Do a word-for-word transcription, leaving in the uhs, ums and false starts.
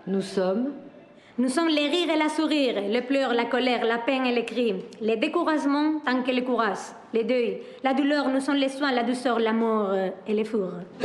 Nous sommes. Nous sommes les rires et la sourire, les pleurs, la colère, la peine et les cris, les découragements tant que le courage, les deuils, la douleur, nous sommes les soins, la douceur, l'amour et les fours.